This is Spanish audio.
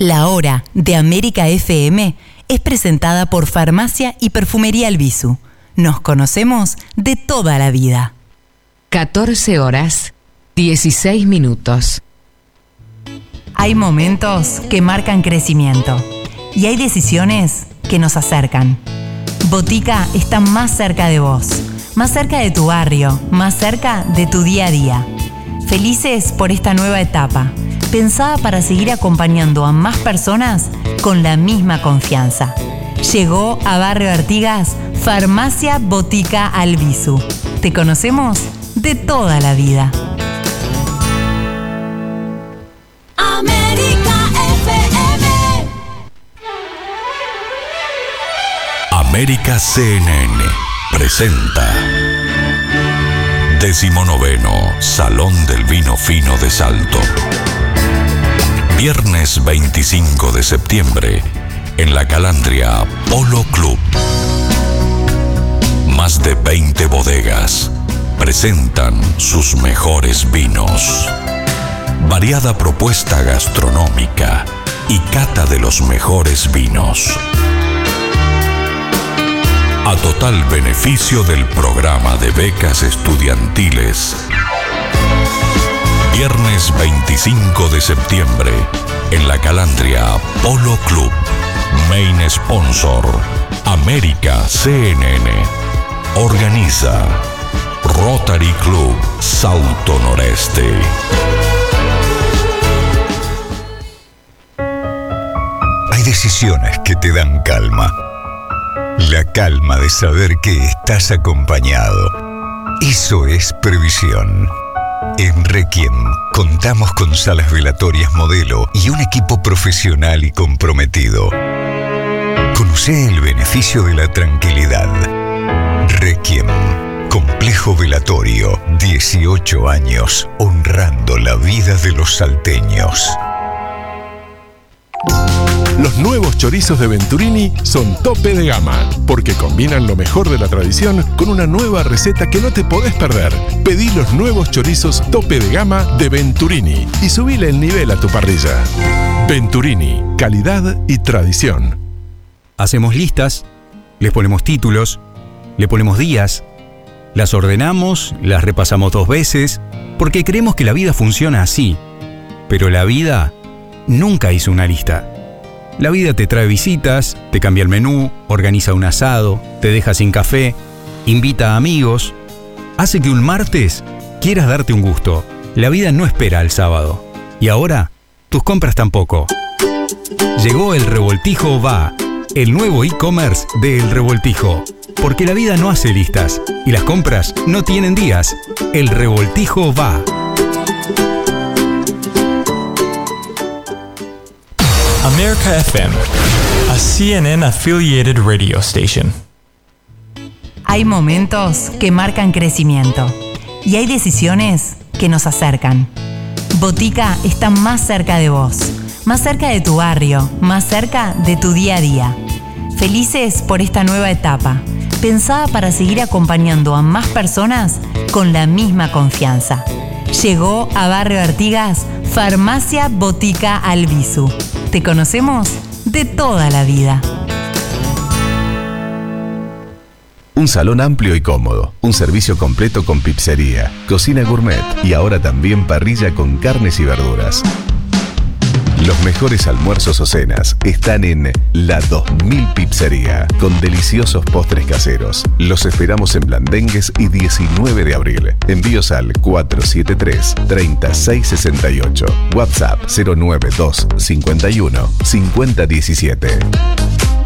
La Hora de América FM es presentada por Farmacia y Perfumería Albizu. Nos conocemos de toda la vida. 14 horas, 16 minutos. Hay momentos que marcan crecimiento y hay decisiones que nos acercan. Botica está más cerca de vos, más cerca de tu barrio, más cerca de tu día a día. Felices por esta nueva etapa, pensada para seguir acompañando a más personas con la misma confianza. Llegó a Barrio Artigas Farmacia Botica Albizu. Te conocemos de toda la vida. América FM. América CNN presenta 19º Salón del Vino Fino de Salto. Viernes 25 de septiembre en la Calandria Polo Club. Más de 20 bodegas presentan sus mejores vinos. Variada propuesta gastronómica y cata de los mejores vinos. A total beneficio del programa de becas estudiantiles. Viernes 25 de septiembre en la Calandria Polo Club. Main Sponsor América CNN. Organiza Rotary Club Salto Noreste. Hay decisiones que te dan calma. La calma de saber que estás acompañado. Eso es previsión. En Requiem contamos con salas velatorias modelo y un equipo profesional y comprometido. Conoce el beneficio de la tranquilidad. Requiem, complejo velatorio, 18 años honrando la vida de los salteños. Los nuevos chorizos de Venturini son tope de gama, porque combinan lo mejor de la tradición con una nueva receta que no te podés perder. Pedí los nuevos chorizos tope de gama de Venturini y subile el nivel a tu parrilla. Venturini, calidad y tradición. Hacemos listas, les ponemos títulos, le ponemos días, las ordenamos, las repasamos 2 veces, porque creemos que la vida funciona así. Pero la vida nunca hizo una lista. La vida te trae visitas, te cambia el menú, organiza un asado, te deja sin café, invita a amigos, hace que un martes quieras darte un gusto. La vida no espera al sábado. Y ahora, tus compras tampoco. Llegó El Revoltijo Va, el nuevo e-commerce de El Revoltijo. Porque la vida no hace listas y las compras no tienen días. El Revoltijo Va. America FM, a CNN-affiliated radio station. Hay momentos que marcan crecimiento y hay decisiones que nos acercan. Botica está más cerca de vos, más cerca de tu barrio, más cerca de tu día a día. Felices por esta nueva etapa, pensada para seguir acompañando a más personas con la misma confianza. Llegó a Barrio Artigas Farmacia Botica Albizu. Te conocemos de toda la vida. Un salón amplio y cómodo, un servicio completo con pizzería, cocina gourmet y ahora también parrilla con carnes y verduras. Los mejores almuerzos o cenas están en La 2000 Pizzería, con deliciosos postres caseros. Los esperamos en Blandengues y 19 de abril. Envíos al 473-3668. WhatsApp 092 51 5017.